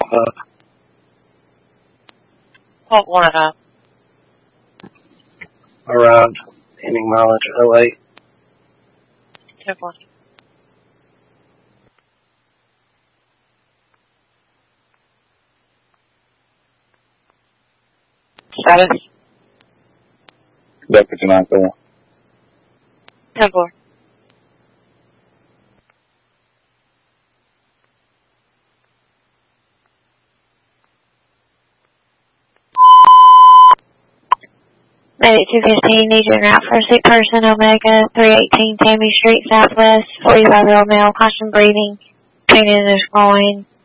up. What one up? Arrived. Ending mileage 08. 10-4. Status? Deputy 9-4. 10-4. Medic 215, need you en route for a sick person, Omega 318 Tammy Street Southwest, 45-year-old male, caution breathing, pain in his groin,